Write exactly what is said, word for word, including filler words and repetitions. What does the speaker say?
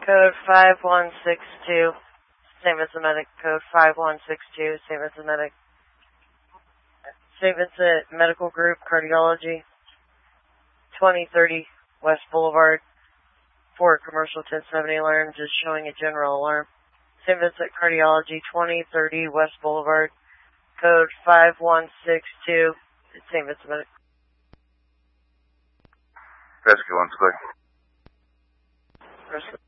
Code five one six two, Saint Vincent Medic. Code five one six two, Saint Vincent Medic. Saint Vincent Medical Group, Cardiology, twenty thirty West Boulevard. For commercial ten seventy alarm, just showing a general alarm. Saint Vincent Cardiology, twenty thirty West Boulevard. Code five one six two, Saint Vincent Medic. Rescue one, square. Rescue.